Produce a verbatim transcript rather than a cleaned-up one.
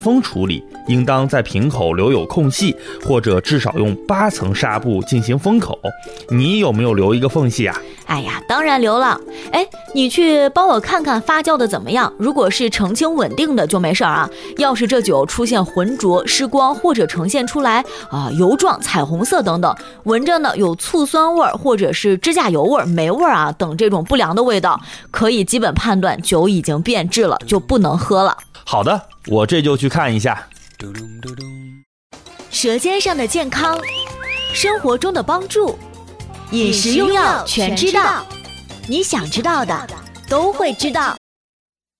封处理，应当在瓶口留有空隙，或者至少用八层纱布进行封口。你有没有留一个缝隙啊？ 哎呀，当然留了。哎，你去帮我看看发酵的怎么样，如果是澄清稳定的就没事啊。要是这酒出现浑浊、失光，或者呈现出来啊、呃、油状、彩虹色等等，闻着呢有醋酸味或者是指甲油味、霉味啊等这种不良的味道，可以基本判断酒已经变质了，就不能喝了。 好的，我这就去看一下。 舌尖上的健康，生活中的帮助，饮食用药全知道，你想知道的都会知道。